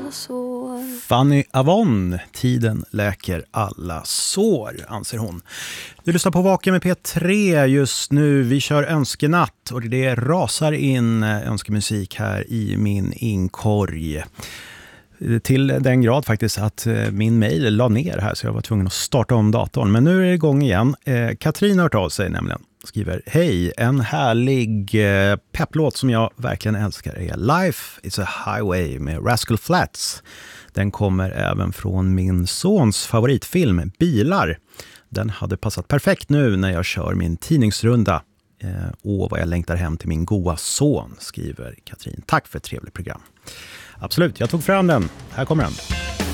alla sår. Fanny Avon, tiden läker alla sår, anser hon. Du lyssnar på Vaken med P3 just nu. Vi kör önskenatt och det rasar in önskemusik här i min inkorg. Till den grad faktiskt att min mejl la ner här så jag var tvungen att starta om datorn. Men nu är det igång igen. Katrin har hört av sig nämligen. Skriver, hej, en härlig pepplåt som jag verkligen älskar är Life is a Highway med Rascal Flatts. Den kommer även från min sons favoritfilm Bilar. Den hade passat perfekt nu när jag kör min tidningsrunda. Och vad jag längtar hem till min goa son, skriver Katrin. Tack för ett trevligt program. Absolut, jag tog fram den. Här kommer den.